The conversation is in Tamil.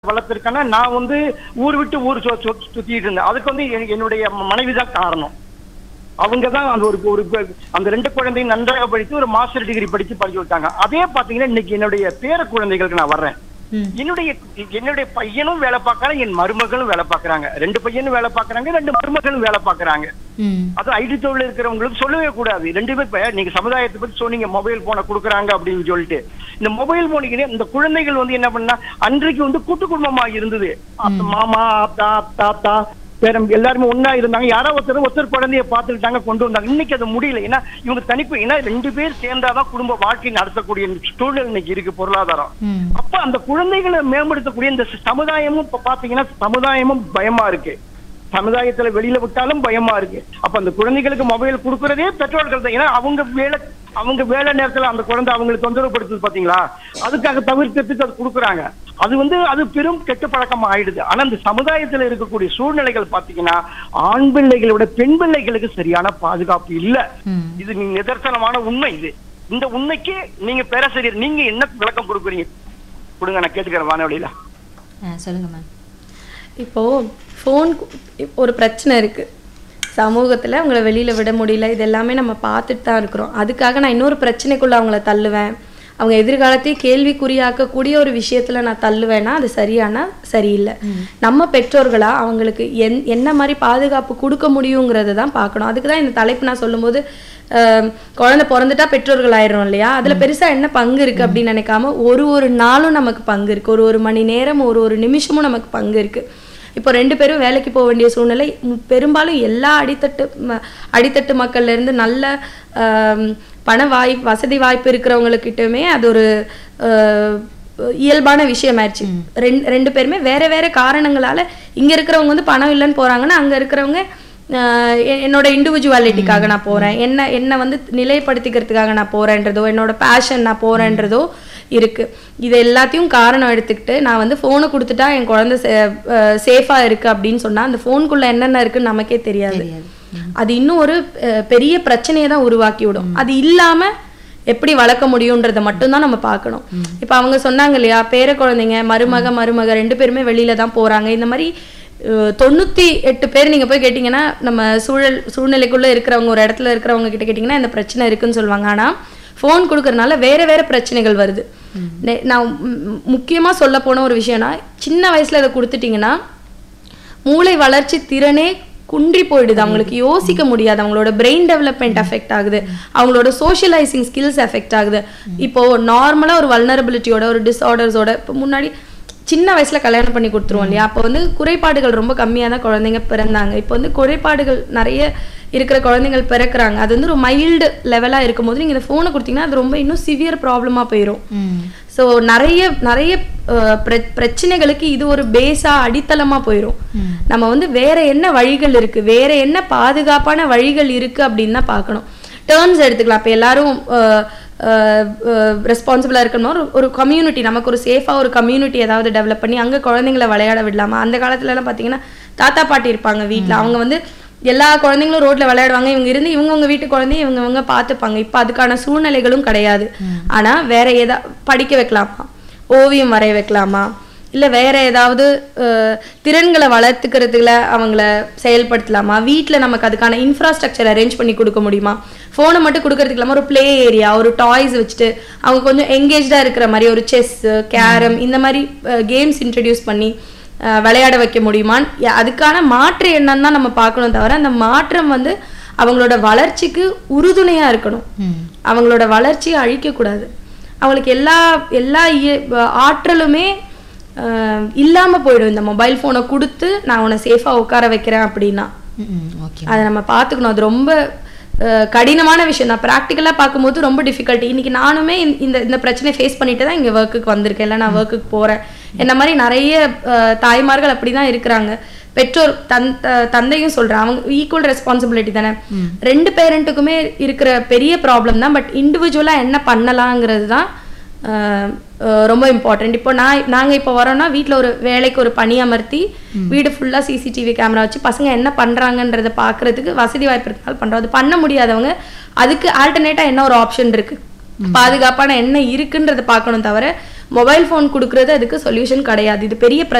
வளர்த்திருக்கேன்னா நான் வந்து ஊர் விட்டு ஊர் சுத்திட்டு இருந்தேன். அதுக்கு வந்து என்னுடைய மனைவி தான் காரணம். அவங்க தான் அந்த ஒரு அந்த 2 குழந்தையும் நன்றாக படித்து ஒரு மாஸ்டர் டிகிரி படிச்சு விட்டாங்க. அதே பாத்தீங்கன்னா இன்னைக்கு என்னுடைய பேர குழந்தைகளுக்கு நான் வர்றேன். என்னுடைய பையனும் வேலை பார்க்கறான், என் மருமகளும் வேலை பார்க்கறாங்க. 2 பையனும் வேலை பார்க்கறாங்க, 2 மருமகளும் வேலை பார்க்கறாங்க. அது ஐடி தொழில் இருக்கிறவங்களுக்கு சொல்லவே கூடாது. 2 பேர் நீங்க சமுதாயத்தை பத்தி சொன்னீங்க, மொபைல் போனை கொடுக்குறாங்க அப்படின்னு சொல்லிட்டு. இந்த மொபைல் போனுக்கு இந்த குழந்தைகள் வந்து என்ன பண்ணா, அன்றைக்கு வந்து கூட்டு குடும்பமா இருந்தது. மாமா தாத்தா பேரம் எல்லாருமே ஒன்னா இருந்தாங்க. யாரோ ஒருத்தர் குழந்தைய பார்த்துக்கிட்டாங்க, கொண்டு வந்தாங்க. இன்னைக்கு அது முடியல. ஏன்னா இவங்க தனிப்பு, ஏன்னா 2 பேர் சேர்ந்தாதான் குடும்ப வாழ்க்கை நடத்தக்கூடிய சூழல் இன்னைக்கு இருக்கு, பொருளாதாரம். அப்ப அந்த குழந்தைகளை மேம்படுத்தக்கூடிய இந்த சமுதாயமும் இப்ப பாத்தீங்கன்னா சமுதாயமும் பயமா இருக்கு. சமுதாயத்துல வெளியில விட்டாலும் பயமா இருக்கு. அப்ப அந்த குழந்தைகளுக்கு மொபைல் கொடுக்கறதே பெற்றோர்கள் தான். ஏன்னா அவங்க வேலை நேரத்துல அந்த குழந்தை அவங்களுக்கு தொந்தரவு படுத்துது பாத்தீங்களா, அதுக்காக தவிர்க்கிறதுக்கு அது கொடுக்குறாங்க. அது பெரும் கெட்ட பழக்கம் ஆயிடுது. ஆனா இந்த சமுதாயத்துல இருக்கக்கூடிய சூழ்நிலைகள் பாத்தீங்கன்னா ஆண் பிள்ளைகளை விட பெண் பிள்ளைகளுக்கு சரியான பாதுகாப்பு இல்ல. இது நிதர்சனமான உண்மை. இந்த உண்மைக்கு நீங்க பேராசிரியர் நீங்க என்ன விளக்கம் கொடுக்குறீங்க? கொடுங்க, நான் கேட்டுக்கிறேன் வானொலியில. சொல்லுங்க மேம். இப்போ ஃபோன் ஒரு பிரச்சனை இருக்கு சமூகத்துல, அவங்கள வெளியில விட முடியல, இது எல்லாமே நம்ம பார்த்துட்டு தான் இருக்கிறோம். அதுக்காக நான் இன்னொரு பிரச்சனைக்குள்ள அவங்கள தள்ளுவேன், அவங்க எதிர்காலத்தையே கேள்விக்குறியாக்கக்கூடிய ஒரு விஷயத்துல நான் தள்ளுவேன்னா அது சரியில்லை. நம்ம பெற்றோர்களா அவங்களுக்கு என்ன மாதிரி பாதுகாப்பு கொடுக்க முடியுங்கிறத தான் பார்க்கணும். அதுக்கு தான் இந்த தலைப்பு நான் சொல்லும்போது குழந்தை பிறந்துட்டா பெற்றோர்கள் ஆயிடும் இல்லையா, அதுல பெருசா என்ன பங்கு இருக்கு அப்படின்னு நினைக்காம ஒரு நாளும் நமக்கு பங்கு இருக்கு, ஒரு மணி நேரம் ஒரு நிமிஷமும் நமக்கு பங்கு இருக்கு. இப்போ 2 பேரும் வேலைக்கு போக வேண்டிய சூழ்நிலை பெரும்பாலும் எல்லா அடித்தட்டு மக்கள்ல இருந்து நல்ல பண வசதி வாய்ப்பு இருக்கிறவங்களுக்கிட்டயுமே அது ஒரு இயல்பான விஷயம் ஆயிடுச்சு. 2 பேருமே வேற காரணங்களால இங்க இருக்கிறவங்க வந்து பணம் இல்லைன்னு போறாங்கன்னா, அங்க இருக்கிறவங்க என்னோட இண்டிவிஜுவாலிட்டிக்காக நான் போறேன், என்ன வந்து நிலைப்படுத்திக்கிறதுக்காக நான் போறேன்றதோ, என்னோட பேஷன் நான் போறேன்றதோ இருக்கு. இது எல்லாத்தையும் காரணம் எடுத்துக்கிட்டு நான் வந்து ஃபோனை கொடுத்துட்டா என் குழந்தை சேஃபா இருக்கு அப்படின்னு சொன்னா அந்த ஃபோனுக்குள்ள என்னென்ன இருக்குன்னு நமக்கே தெரியாது. அது இன்னும் ஒரு பெரிய பிரச்சனையை தான் உருவாக்கி விடும். அது இல்லாம எப்படி வளர்க்க முடியும்ன்றதை மட்டும்தான் நம்ம பார்க்கணும். இப்ப அவங்க சொன்னாங்க இல்லையா, பேர குழந்தைங்க மருமக 2 பேருமே வெளியில தான் போறாங்க. இந்த மாதிரி 98 பேர் நீங்க போய் கேட்டீங்கன்னா, நம்ம சூழ்நிலைக்குள்ள இருக்கிறவங்க, ஒரு இடத்துல இருக்கிறவங்க கிட்ட கேட்டீங்கன்னா இந்த பிரச்சனை இருக்குன்னு சொல்லுவாங்க. ஆனா ஃபோன் கொடுக்கறதுனால வேற பிரச்சனைகள் வருது. நான் முக்கியமா சொல்ல போன ஒரு விஷயம்னா, சின்ன வயசுல இதை கொடுத்துட்டீங்கன்னா மூளை வளர்ச்சி திறனே குன்றி போயிடுது. அவங்களுக்கு யோசிக்க முடியாது, அவங்களோட பிரெயின் டெவலப்மெண்ட் அஃபெக்ட் ஆகுது, அவங்களோட சோஷியலைசிங் ஸ்கில்ஸ் அஃபெக்ட் ஆகுது. இப்போ நார்மலா ஒரு வல்னரபிலிட்டியோட ஒரு டிஸ்ஆர்டர்ஸோட இப்போ முன்னாடி சின்ன வயசுல கல்யாணம் பண்ணி கொடுத்துருவோம் இல்லையா, அப்போ வந்து குறைபாடுகள் ரொம்ப கம்மியாக தான் குழந்தைங்க பிறந்தாங்க. இப்போ வந்து குறைபாடுகள் நிறைய இருக்கிற குழந்தைகள் பிறக்கிறாங்க. அது வந்து ஒரு மைல்டு லெவலா இருக்கும் போது நீங்க இந்த ஃபோனை கொடுத்தீங்கன்னா அது ரொம்ப இன்னும் சிவியர் ப்ராப்ளமா போயிடும். ஸோ நிறைய பிரச்சனைகளுக்கு இது ஒரு பேஸா அடித்தளமா போயிடும். நம்ம வந்து வேற என்ன வழிகள் இருக்கு, வேற என்ன பாதுகாப்பான வழிகள் இருக்கு அப்படின்னு தான் பார்க்கணும். டேர்ன்ஸ் எடுத்துக்கலாம். இப்போ எல்லாரும் ரெஸ்பான்சிபிளா இருக்கணும். ஒரு கம்யூனிட்டி, நமக்கு ஒரு சேஃபா ஒரு கம்யூனிட்டி ஏதாவது டெவலப் பண்ணி அங்க குழந்தைங்களை விளையாட விடலாமா? அந்த காலத்துல எல்லாம் பாத்தீங்கன்னா தாத்தா பாட்டி இருப்பாங்க வீட்டுல, அவங்க வந்து எல்லா குழந்தைங்களும் ரோட்ல விளையாடுவாங்க, இவங்க வீட்டு குழந்தைய இவங்க பார்த்துப்பாங்க. இப்ப அதுக்கான சூழ்நிலைகளும் கிடையாது. ஆனா வேற படிக்க வைக்கலாமா, ஓவியம் வரைய வைக்கலாமா, இல்ல வேற ஏதாவது திறன்களை வளர்த்துக்கிறதுல அவங்கள செயல்படுத்தலாமா, வீட்டுல நமக்கு அதுக்கான இன்ஃப்ராஸ்ட்ரக்சர் அரேஞ்ச் பண்ணி கொடுக்க முடியுமா? ஃபோனை மட்டும் கொடுக்கறதுக்கு இல்லாம ஒரு பிளே ஏரியா, ஒரு டாய்ஸ் வச்சுட்டு அவங்க கொஞ்சம் எங்கேஜ்டா இருக்கிற மாதிரி ஒரு செஸ், கேரம் இந்த மாதிரி கேம்ஸ் இன்ட்ரடியூஸ் பண்ணி விளையாட வைக்க முடியுமான்னு அதுக்கான மாற்று என்னன்னு தான் நம்ம பார்க்கணும். தவிர அந்த மாற்றம் வந்து அவங்களோட வளர்ச்சிக்கு உறுதுணையா இருக்கணும். அவங்களோட வளர்ச்சியை அழிக்க கூடாது. அவங்களுக்கு எல்லா ஆற்றலுமே இல்லாம போயிடும். இந்த மொபைல் போனை கொடுத்து நான் உன்னை சேஃபா உட்கார வைக்கிறேன் அப்படின்னா அதை நம்ம பார்த்துக்கணும். அது ரொம்ப கடினமான விஷயம் தான். ப்ராக்டிக்கலாக பார்க்கும்போது ரொம்ப டிஃபிகல்ட்டி. இன்னைக்கு நானுமே இந்த பிரச்சனை ஃபேஸ் பண்ணிட்டு தான் இங்கே ஒர்க்குக்கு வந்திருக்கேன், இல்லை நான் ஒர்க்குக்கு போகிறேன். என்ன மாதிரி நிறைய தாய்மார்கள் அப்படி தான் இருக்கிறாங்க. பெற்றோர் தந்தையும் சொல்கிறேன், அவங்க ஈக்குவல் ரெஸ்பான்சிபிலிட்டி தானே. 2 பேரண்ட்டுக்குமே இருக்கிற பெரிய ப்ராப்ளம் தான். பட் இண்டிவிஜுவலாக என்ன பண்ணலாங்கிறது தான் ரொம்ப இம்பார்ட்டன்ட். இப்போ நாங்கள் இப்போ வரோம்னா வீட்டில் ஒரு வேலைக்கு ஒரு பணி அமர்த்தி வீடு ஃபுல்லாக சிசிடிவி கேமரா வச்சு பசங்க என்ன பண்ணுறாங்கன்றதை பார்க்கறதுக்கு வசதி வாய்ப்பு இருக்கிறதால பண்ணுறோம். அது பண்ண முடியாதவங்க அதுக்கு ஆல்டர்னேட்டாக என்ன ஒரு ஆப்ஷன் இருக்குது, பாதுகாப்பான என்ன இருக்குன்றதை பார்க்கணும். தவிர மொபைல் ஃபோன் கொடுக்கறது அதுக்கு சொல்யூஷன் கிடையாது. இது பெரிய